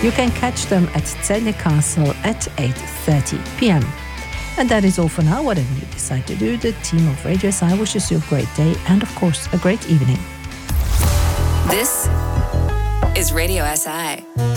You can catch them at Tselje Castle at 8:30 p.m. And that is all for now. Whatever you decide to do, the team of Radio SI wishes you a great day and, of course, a great evening. This is Radio SI.